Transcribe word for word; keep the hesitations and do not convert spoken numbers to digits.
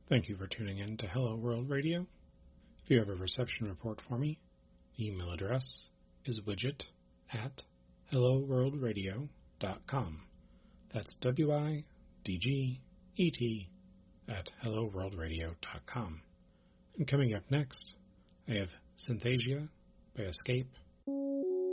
Thank you for tuning in to Hello World Radio. If you have a reception report for me, the email address is widget at hello world radio dot com. That's W I D G E T at hello world radio dot com. And coming up next, I have Synthesia by Escape.